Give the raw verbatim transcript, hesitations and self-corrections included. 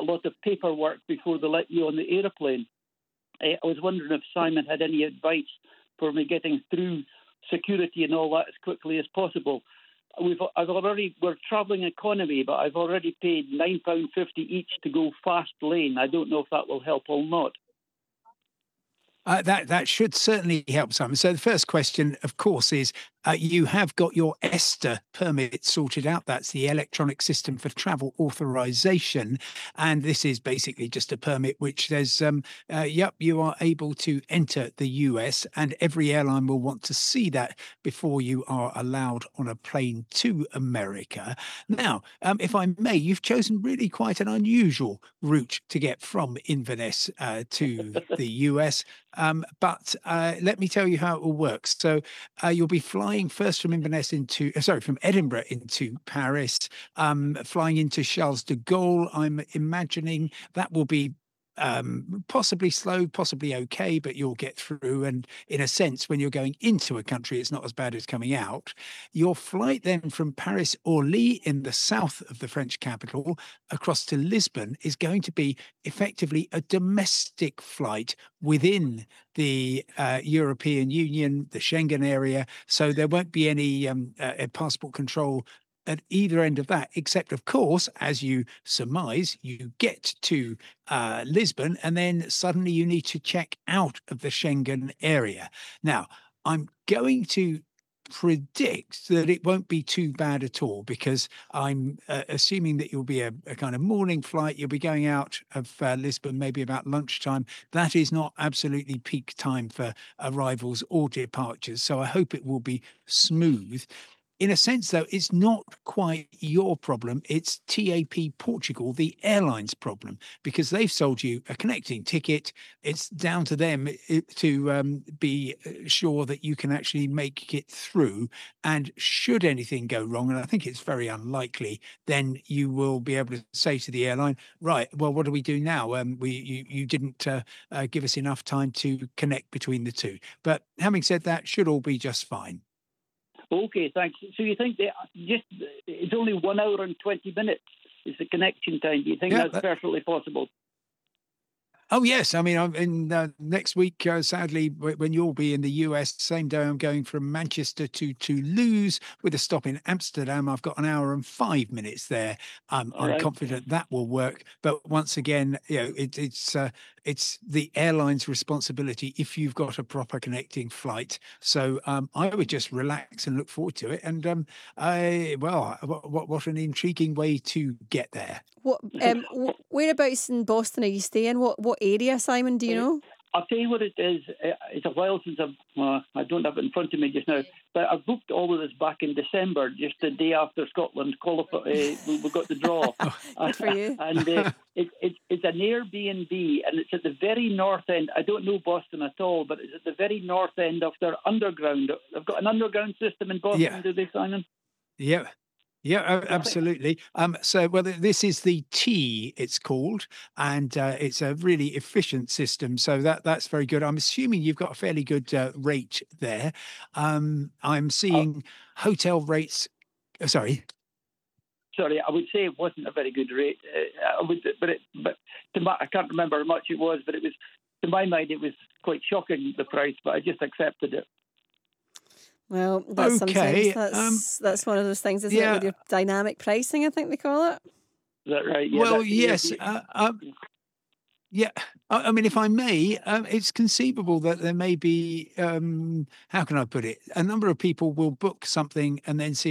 a lot of paperwork before they let you on the aeroplane. Uh, I was wondering if Simon had any advice for me getting through security and all that as quickly as possible. We've I've already we're travelling economy, but I've already paid nine pound fifty each to go fast lane. I don't know if that will help or not. Uh, that that should certainly help, Simon. So the first question, of course, is uh, you have got your ESTA permit sorted out. That's the Electronic System for Travel Authorization, and this is basically just a permit which says, um, uh, "Yep, you are able to enter the U S," and every airline will want to see that before you are allowed on a plane to America. Now, um, if I may, you've chosen really quite an unusual route to get from Inverness uh, to the U S. Um, but uh, let me tell you how it will work. So uh, you'll be flying first from Inverness into, uh, sorry, from Edinburgh into Paris, um, flying into Charles de Gaulle. I'm imagining that will be um, possibly slow, possibly okay, but you'll get through. And in a sense, when you're going into a country, it's not as bad as coming out. Your flight then from Paris Orly in the south of the French capital across to Lisbon is going to be effectively a domestic flight within the uh, European Union, the Schengen area. So there won't be any um, uh, passport control at either end of that, except, of course, as you surmise, you get to uh, Lisbon and then suddenly you need to check out of the Schengen area. Now, I'm going to predict that it won't be too bad at all, because I'm uh, assuming that you'll be a, a kind of morning flight. You'll be going out of uh, Lisbon maybe about lunchtime. That is not absolutely peak time for arrivals or departures. So I hope it will be smooth. In a sense, though, it's not quite your problem. It's T A P Portugal, the airline's problem, because they've sold you a connecting ticket. It's down to them to um, be sure that you can actually make it through. And should anything go wrong, and I think it's very unlikely, then you will be able to say to the airline, right, well, what do we do now? Um, we you, you didn't uh, uh, give us enough time to connect between the two. But having said that, should all be just fine. Okay, thanks. So you think that just it's only one hour and twenty minutes is the connection time? Do you think Yeah, that's that- perfectly possible? Oh, yes. I mean, I'm in uh, next week, uh, sadly, w- when you'll be in the U S, same day I'm going from Manchester to Toulouse with a stop in Amsterdam. I've got an hour and five minutes there. Um, All I'm right. confident that will work. But once again, you know, it, it's uh, it's the airline's responsibility if you've got a proper connecting flight. So um, I would just relax and look forward to it. And um, I, well, what, what what an intriguing way to get there. What um wh- whereabouts in Boston are you staying? What what area, Simon? Do you know? I'll tell you what it is. Uh, It's a while since I've, well, I don't have it in front of me just now, but I booked all of this back in December, just the day after Scotland qualified. Uh, we, we got the draw. Good for you. and uh, it, it, it's an Airbnb, and it's at the very north end. I don't know Boston at all, but it's at the very north end of their underground. They've got an underground system in Boston, Yeah. do they, Simon? Yeah. Yeah, a- absolutely. Um, so, well, th- this is the T, it's called, and uh, it's a really efficient system. So that that's very good. I'm assuming you've got a fairly good uh, rate there. Um, I'm Uh, seeing hotel rates. uh, Sorry. Sorry, I would say it wasn't a very good rate. Uh, I would, but it, but to my, I can't remember how much it was, but it was, to my mind, it was quite shocking, the price. But I just accepted it. Well, that's sometimes Okay. that's Um, that's one of those things, isn't it, with yeah. your dynamic pricing, I think they call it. Is that right? Yeah, Well, that's the yes. Airbnb. Uh, um, Yeah, I, I mean, if I may, um, it's conceivable that there may be, um, how can I put it? A number of people will book something and then see